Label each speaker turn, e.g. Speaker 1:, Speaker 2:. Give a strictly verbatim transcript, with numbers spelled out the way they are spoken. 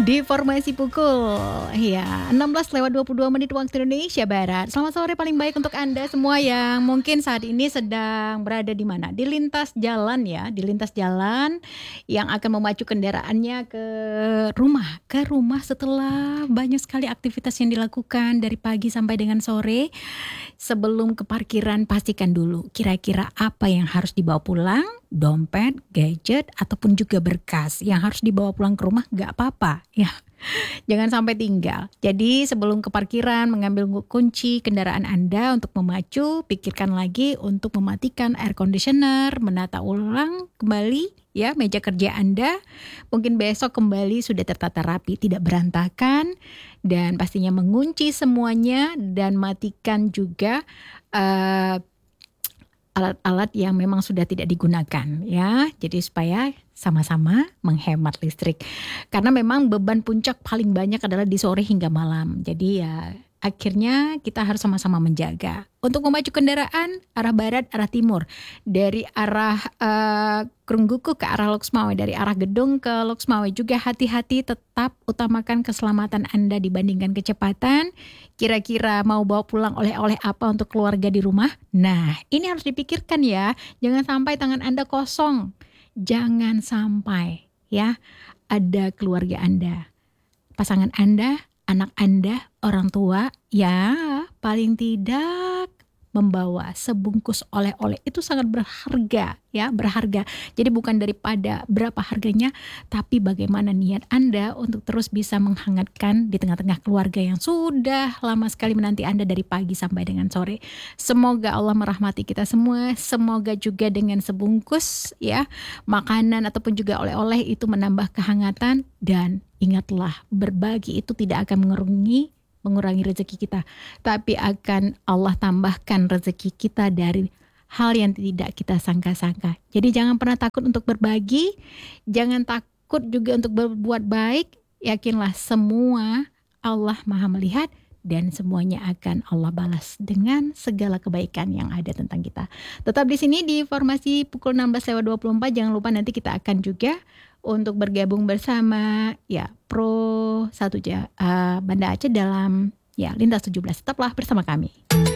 Speaker 1: Di formasi pukul ya enam belas lewat dua puluh dua menit waktu Indonesia Barat. Selamat sore paling baik untuk Anda semua yang mungkin saat ini sedang berada di mana? Di lintas jalan ya, di lintas jalan yang akan memacu kendaraannya ke rumah, ke rumah setelah banyak sekali aktivitas yang dilakukan dari pagi sampai dengan sore. Sebelum ke parkiran pastikan dulu kira-kira apa yang harus dibawa pulang, dompet, gadget ataupun juga berkas yang harus dibawa pulang ke rumah gak apa-apa ya. Jangan sampai tinggal. Jadi sebelum ke parkiran mengambil kunci kendaraan Anda untuk memacu, pikirkan lagi untuk mematikan air conditioner, menata ulang kembali ya meja kerja Anda. Mungkin besok kembali sudah tertata rapi, tidak berantakan, dan pastinya mengunci semuanya dan matikan juga uh, alat-alat yang memang sudah tidak digunakan ya. Jadi supaya sama-sama menghemat listrik. Karena memang beban puncak paling banyak adalah di sore hingga malam. Jadi ya akhirnya kita harus sama-sama menjaga. Untuk memacu kendaraan arah barat, arah timur. Dari arah uh, Krungguku ke arah Loksmawe, dari arah Gedung ke Loksmawe juga hati-hati, tetap utamakan keselamatan Anda dibandingkan kecepatan. Kira-kira mau bawa pulang oleh-oleh apa untuk keluarga di rumah? Nah, ini harus dipikirkan ya. Jangan sampai tangan Anda kosong. Jangan sampai ya ada keluarga Anda, pasangan Anda, anak Anda, orang tua ya paling tidak membawa sebungkus oleh-oleh. Itu sangat berharga ya, berharga. Jadi bukan daripada berapa harganya, tapi bagaimana niat Anda untuk terus bisa menghangatkan di tengah-tengah keluarga yang sudah lama sekali menanti Anda dari pagi sampai dengan sore. Semoga Allah merahmati kita semua. Semoga juga dengan sebungkus ya makanan ataupun juga oleh-oleh itu menambah kehangatan. Dan ingatlah, berbagi itu tidak akan mengurangi mengurangi rezeki kita, tapi akan Allah tambahkan rezeki kita dari hal yang tidak kita sangka-sangka. Jadi jangan pernah takut untuk berbagi, jangan takut juga untuk berbuat baik. Yakinlah semua Allah Maha melihat dan semuanya akan Allah balas dengan segala kebaikan yang ada tentang kita. Tetap di sini di formasi pukul enam belas lewat dua puluh empat. Jangan lupa nanti kita akan juga untuk bergabung bersama ya Pro satu uh, Banda Aceh dalam ya Lintas tujuh belas. Tetaplah bersama kami.